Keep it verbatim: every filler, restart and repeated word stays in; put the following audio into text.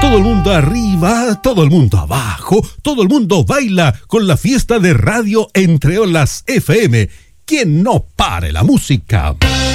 Todo el mundo arriba, todo el mundo abajo, todo el mundo baila con la fiesta de Radio Entre Olas F M. ¡Quien no pare la música!